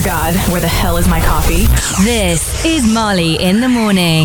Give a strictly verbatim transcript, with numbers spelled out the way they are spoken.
Dear God, where the hell is my coffee? This is Molly in the Morning.